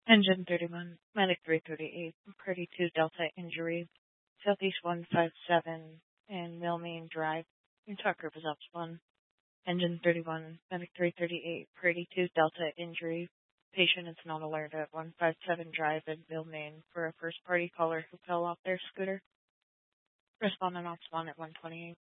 Engine 31, Medic 338, Party 2 Delta injury, Southeast 157 and Millmain Drive, Tucker results 1. Engine 31, Medic 338, Party 2 Delta injury, patient is not alert at 157 Drive in Millmain for a first party caller who fell off their scooter. Respondent Ops 1 at 128.